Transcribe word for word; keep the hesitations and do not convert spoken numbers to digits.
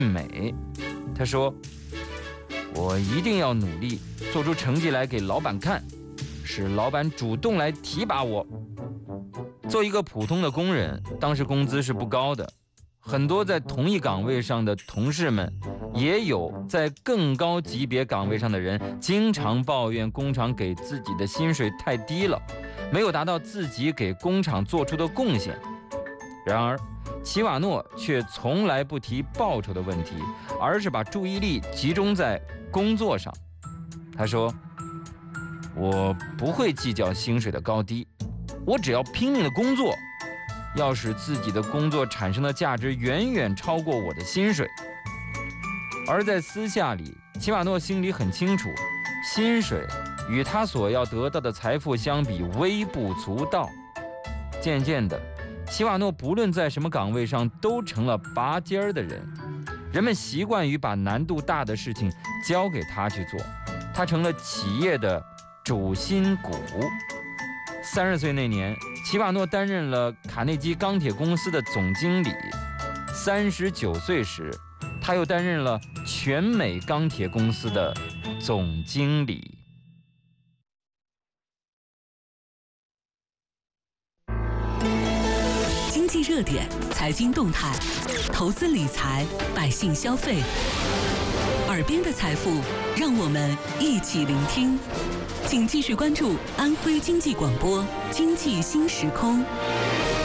美。他说：“我一定要努力做出成绩来给老板看，使老板主动来提拔我。”做一个普通的工人，当时工资是不高的，很多在同一岗位上的同事们，也有在更高级别岗位上的人，经常抱怨工厂给自己的薪水太低了，没有达到自己给工厂做出的贡献。然而齐瓦诺却从来不提报酬的问题，而是把注意力集中在工作上。他说：“我不会计较薪水的高低，我只要拼命的工作，要使自己的工作产生的价值远远超过我的薪水。”而在私下里，齐瓦诺心里很清楚，薪水与他所要得到的财富相比微不足道。渐渐的，齐瓦诺不论在什么岗位上都成了拔尖儿的人，人们习惯于把难度大的事情交给他去做，他成了企业的主心骨。三十岁那年，齐瓦诺担任了卡内基钢铁公司的总经理。三十九岁时，他又担任了全美钢铁公司的总经理。 经济热点、财经动态、投资理财、百姓消费，耳边的财富，让我们一起聆听。请继续关注安徽经济广播《经济新时空》。